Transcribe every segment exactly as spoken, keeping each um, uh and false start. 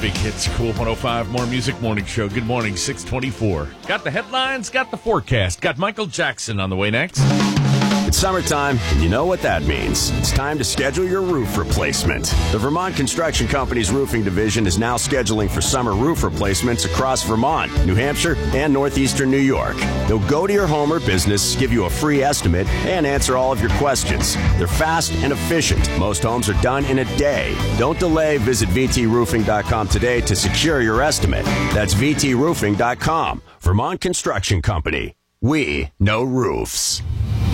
Big Hits, Cool one oh five, More Music Morning Show. Good morning, six twenty-four. Got the headlines, got the forecast. Got Michael Jackson on the way next. It's summertime, and you know what that means. It's time to schedule your roof replacement. The Vermont Construction Company's roofing division is now scheduling for summer roof replacements across Vermont, New Hampshire, and northeastern New York. They'll go to your home or business, give you a free estimate, and answer all of your questions. They're fast and efficient. Most homes are done in a day. Don't delay. Visit V T roofing dot com today to secure your estimate. That's V T roofing dot com. Vermont Construction Company. We know roofs.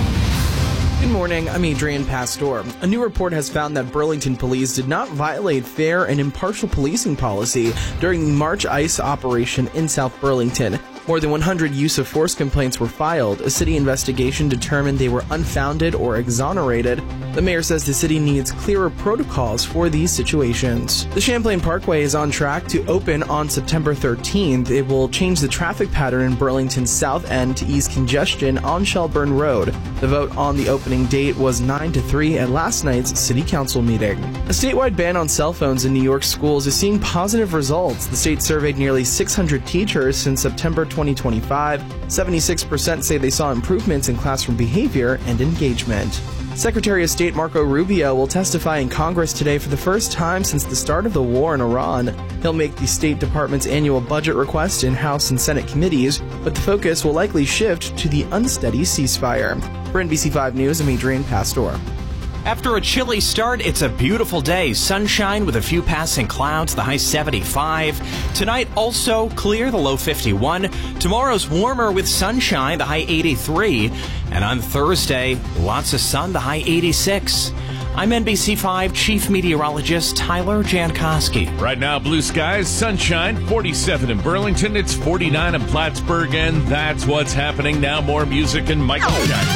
Good morning, I'm Adrian Pastor. A new report has found that Burlington police did not violate fair and impartial policing policy during the March ICE operation in South Burlington. More than one hundred use of force complaints were filed. A city investigation determined they were unfounded or exonerated. The mayor says the city needs clearer protocols for these situations. The Champlain Parkway is on track to open on September thirteenth. It will change the traffic pattern in Burlington's south end to ease congestion on Shelburne Road. The vote on the opening date was nine to three at last night's city council meeting. A statewide ban on cell phones in New York schools is seeing positive results. The state surveyed nearly six hundred teachers since September twenty twenty-five. seventy-six percent say they saw improvements in classroom behavior and engagement. Secretary of State Marco Rubio will testify in Congress today for the first time since the start of the war in Iran. He'll make the State Department's annual budget request in House and Senate committees, but the focus will likely shift to the unsteady ceasefire. For N B C five News, I'm Adrian Pastor. After a chilly start, it's a beautiful day. Sunshine with a few passing clouds, the high seventy-five. Tonight, also clear, the low fifty-one. Tomorrow's warmer with sunshine, the high eighty-three. And on Thursday, lots of sun, the high eighty-six. I'm N B C five Chief Meteorologist Tyler Jankowski. Right now, blue skies, sunshine, forty-seven in Burlington. It's forty-nine in Plattsburgh, and that's what's happening now. More music and Michael Jackson.